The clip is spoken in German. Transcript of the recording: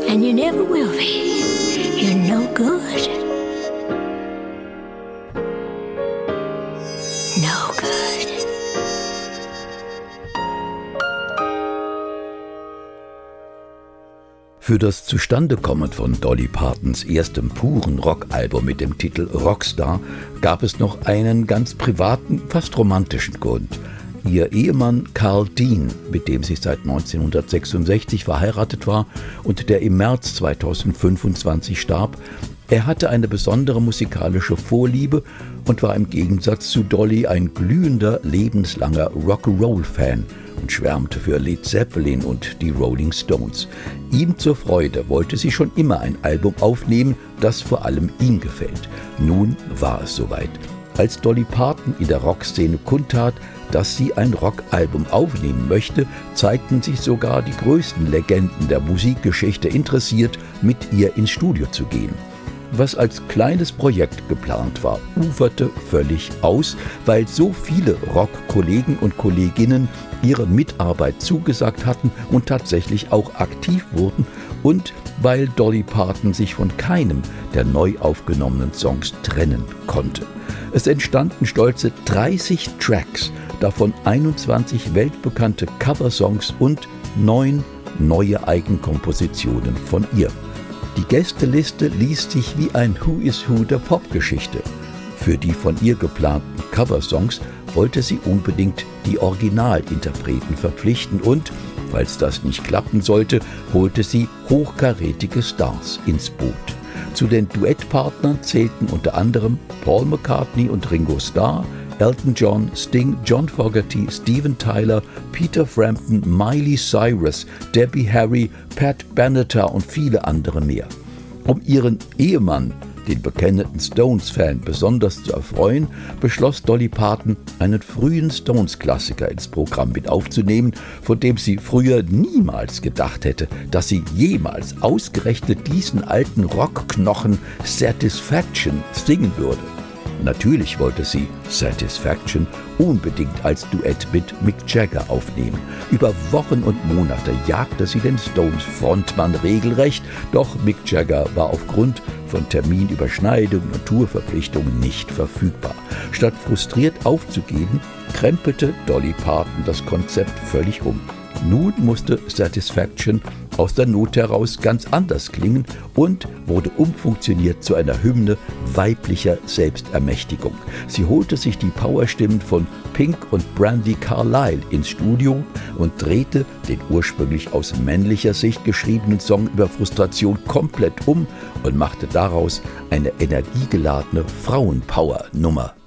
and you never will be. You're no good. No good. Für das Zustandekommen von Dolly Partons erstem puren Rockalbum mit dem Titel Rockstar gab es noch einen ganz privaten, fast romantischen Grund. Ihr Ehemann Carl Dean, mit dem sie seit 1966 verheiratet war und der im März 2025 starb, er hatte eine besondere musikalische Vorliebe und war im Gegensatz zu Dolly ein glühender, lebenslanger Rock'n'Roll-Fan und schwärmte für Led Zeppelin und die Rolling Stones. Ihm zur Freude wollte sie schon immer ein Album aufnehmen, das vor allem ihm gefällt. Nun war es soweit. Als Dolly Parton in der Rockszene kundtat, dass sie ein Rockalbum aufnehmen möchte, zeigten sich sogar die größten Legenden der Musikgeschichte interessiert, mit ihr ins Studio zu gehen. Was als kleines Projekt geplant war, uferte völlig aus, weil so viele Rock-Kollegen und Kolleginnen ihre Mitarbeit zugesagt hatten und tatsächlich auch aktiv wurden und weil Dolly Parton sich von keinem der neu aufgenommenen Songs trennen konnte. Es entstanden stolze 30 Tracks, davon 21 weltbekannte Coversongs und 9 neue Eigenkompositionen von ihr. Die Gästeliste liest sich wie ein Who is Who der Popgeschichte. Für die von ihr geplanten Coversongs wollte sie unbedingt die Originalinterpreten verpflichten und, falls das nicht klappen sollte, holte sie hochkarätige Stars ins Boot. Zu den Duettpartnern zählten unter anderem Paul McCartney und Ringo Starr, Elton John, Sting, John Fogerty, Steven Tyler, Peter Frampton, Miley Cyrus, Debbie Harry, Pat Benatar und viele andere mehr. Um ihren Ehemann, den bekennenden Stones-Fan, besonders zu erfreuen, beschloss Dolly Parton, einen frühen Stones-Klassiker ins Programm mit aufzunehmen, von dem sie früher niemals gedacht hätte, dass sie jemals ausgerechnet diesen alten Rockknochen Satisfaction singen würde. Natürlich wollte sie Satisfaction unbedingt als Duett mit Mick Jagger aufnehmen. Über Wochen und Monate jagte sie den Stones-Frontmann regelrecht, doch Mick Jagger war aufgrund von Terminüberschneidungen und Tourverpflichtungen nicht verfügbar. Statt frustriert aufzugeben, krempelte Dolly Parton das Konzept völlig um. Nun musste Satisfaction aus der Not heraus ganz anders klingen und wurde umfunktioniert zu einer Hymne weiblicher Selbstermächtigung. Sie holte sich die Powerstimmen von Pink und Brandi Carlile ins Studio und drehte den ursprünglich aus männlicher Sicht geschriebenen Song über Frustration komplett um und machte daraus eine energiegeladene Frauenpower-Nummer.